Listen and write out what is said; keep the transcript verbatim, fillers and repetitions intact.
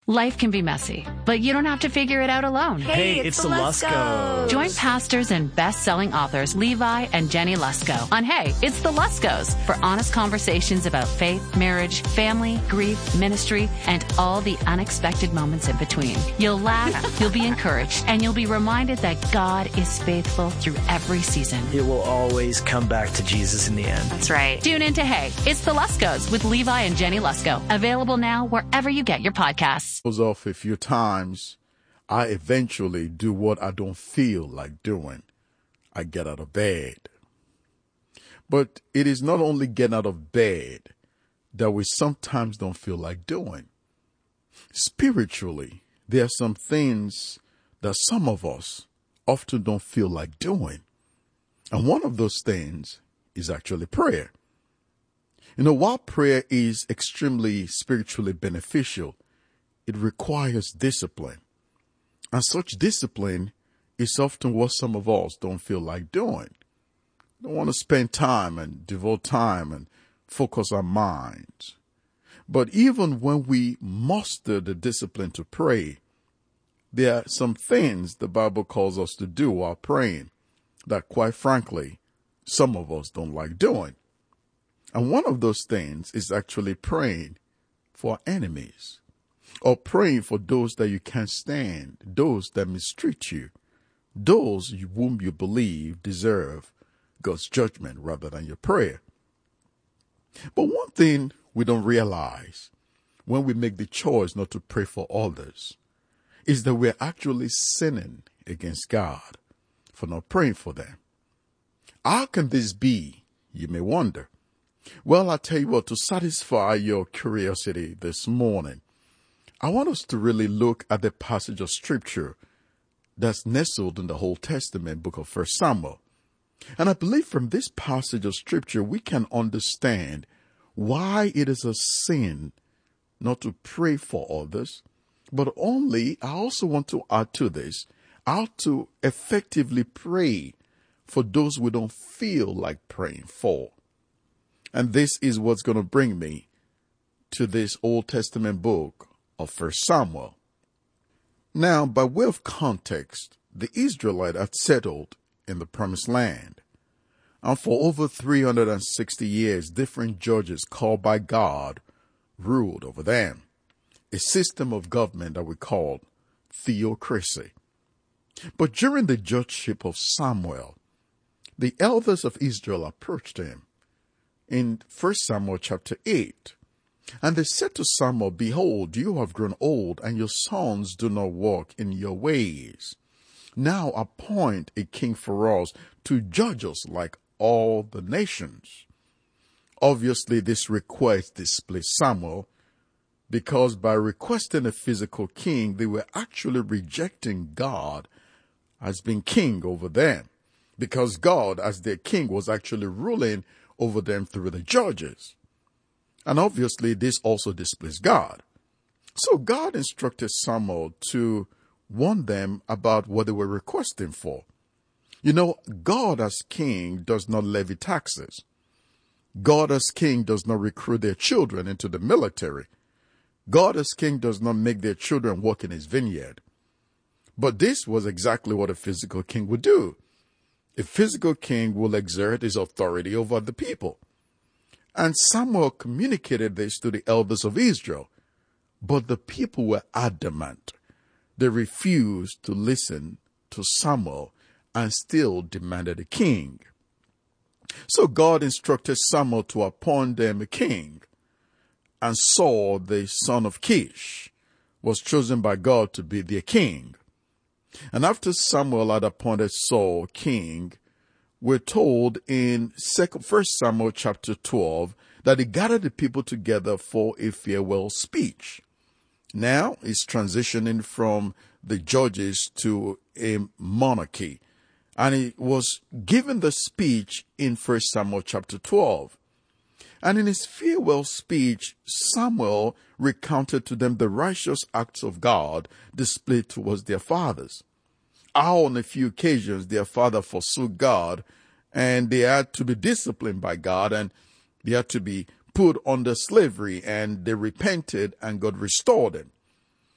Life can be messy, but you don't have to figure it out alone. Hey, Hey, it's, it's the the Luskos. Join pastors and best-selling authors Levi and Jenny Lusko on Hey, It's the Luskos for honest conversations about faith, marriage, family, grief, ministry, and all the unexpected moments in between. You'll laugh, you'll be encouraged, and you'll be reminded that God is faithful through every season. It will always come back to Jesus in the end. That's right. Tune in to Hey, It's the Luskos with Levi and Jenny Lusko. Available now wherever you get your podcasts. Off a few times, I eventually do what I don't feel like doing. I get out of bed. But it is not only getting out of bed that we sometimes don't feel like doing. Spiritually, there are some things that some of us often don't feel like doing. And one of those things is actually prayer. You know, while prayer is extremely spiritually beneficial, it requires discipline. And such discipline is often what some of us don't feel like doing. Don't want to spend time and devote time and focus our minds. But even when we muster the discipline to pray, there are some things the Bible calls us to do while praying that, quite frankly, some of us don't like doing. And one of those things is actually praying for our enemies, or praying for those that you can't stand, those that mistreat you, those whom you believe deserve God's judgment rather than your prayer. But one thing we don't realize when we make the choice not to pray for others is that we're actually sinning against God for not praying for them. How can this be, you may wonder? Well, I tell you what, to satisfy your curiosity this morning, I want us to really look at the passage of Scripture that's nestled in the Old Testament book of First Samuel. And I believe from this passage of Scripture, we can understand why it is a sin not to pray for others, but only, I also want to add to this, how to effectively pray for those we don't feel like praying for. And this is what's going to bring me to this Old Testament book of First Samuel. Now, by way of context, the Israelites had settled in the Promised Land. And for over three hundred sixty years, different judges called by God ruled over them. A system of government that we call theocracy. But during the judgeship of Samuel, the elders of Israel approached him in First Samuel chapter eight. And they said to Samuel, "Behold, you have grown old, and your sons do not walk in your ways. Now appoint a king for us to judge us like all the nations." Obviously, this request displeased Samuel, because by requesting a physical king, they were actually rejecting God as being king over them, because God, as their king, was actually ruling over them through the judges. And obviously, this also displeased God. So God instructed Samuel to warn them about what they were requesting for. You know, God as king does not levy taxes. God as king does not recruit their children into the military. God as king does not make their children work in his vineyard. But this was exactly what a physical king would do. A physical king will exert his authority over the people. And Samuel communicated this to the elders of Israel, but the people were adamant. They refused to listen to Samuel and still demanded a king. So God instructed Samuel to appoint them a king. And Saul, the son of Kish, was chosen by God to be their king. And after Samuel had appointed Saul king, we're told in First Samuel chapter twelve that he gathered the people together for a farewell speech. Now he's transitioning from the judges to a monarchy. And he was given the speech in First Samuel chapter twelve. And in his farewell speech, Samuel recounted to them the righteous acts of God displayed towards their fathers. How on a few occasions their father forsook God, and they had to be disciplined by God, and they had to be put under slavery, and they repented, and God restored them.